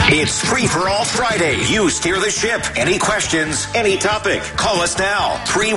It's Free for All Friday. You steer the ship. Any questions, any topic. Call us now.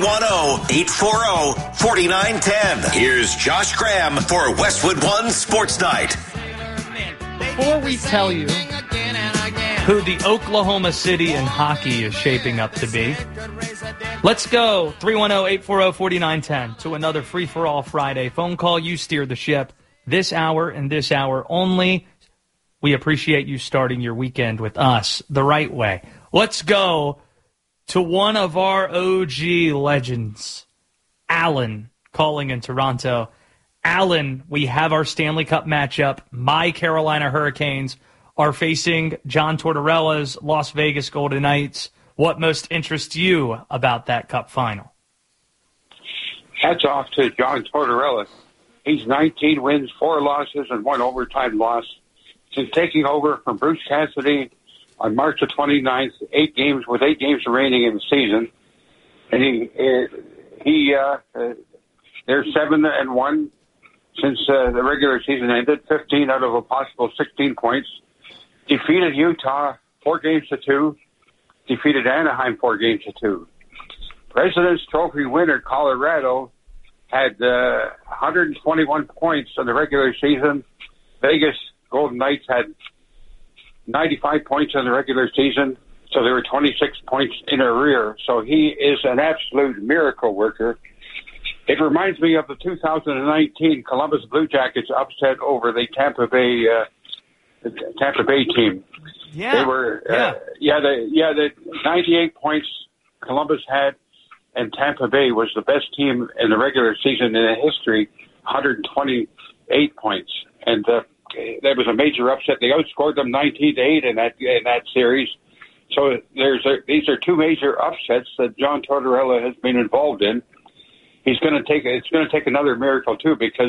310-840-4910. Here's Josh Graham for Westwood One Sports Night. Before we tell you who the Oklahoma City in hockey is shaping up to be, let's go 310-840-4910 to another Free for All Friday phone call. You steer the ship this hour and this hour only. We appreciate you starting your weekend with us the right way. Let's go to one of our OG legends, Alan, calling in Toronto. Alan, we have our Stanley Cup matchup. My Carolina Hurricanes are facing John Tortorella's Las Vegas Golden Knights. What most interests you about that Cup final? Hats off to John Tortorella. He's 19 wins, 4 losses, and 1 overtime loss. Since taking over from Bruce Cassidy on March the 29th, 8 games remaining in the season, and they're 7-1 since the regular season ended. 15 out of a possible 16 points. Defeated Utah 4-2. Defeated Anaheim 4-2. President's Trophy winner Colorado had 121 points in the regular season. Vegas Golden Knights had 95 points in the regular season, so they were 26 points in arrear. So he is an absolute miracle worker. It reminds me of the 2019 Columbus Blue Jackets upset over the Tampa Bay team. Yeah, they were the 98 points Columbus had, and Tampa Bay was the best team in the regular season in history, 128 points, and that was a major upset. They outscored them 19-8 in that series. So these are 2 major upsets that John Tortorella has been involved in. It's going to take another miracle too, because